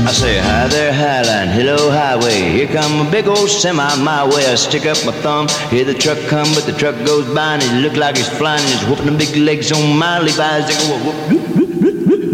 I say, hi there, Highline, hello, highway. Here come a big old semi my way. I stick up my thumb, hear the truck come, but the truck goes by and it look like he's flying and he's whooping the big legs on my Levi's. They go, whoop, whoop.